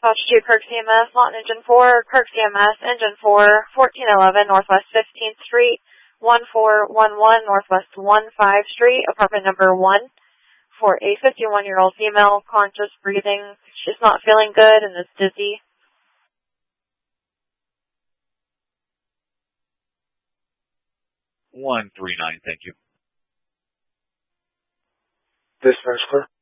dispatch to Kirk CMS, Lawton Engine 4, Kirk CMS, Engine 4, 1411 Northwest 15th Street, 1411 Northwest 15 Street, apartment number 1, for a 51-year-old female, conscious, breathing. She's not feeling good and is dizzy. 139, thank you. Dispatch clear.